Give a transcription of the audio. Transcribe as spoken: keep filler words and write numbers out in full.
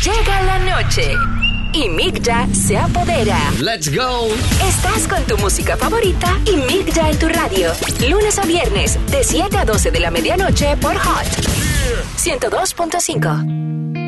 Llega la noche y Migya se apodera. Let's go. Estás con tu música favorita y Migya en tu radio. Lunes a viernes, de siete a doce de la medianoche por Hot ciento dos punto cinco.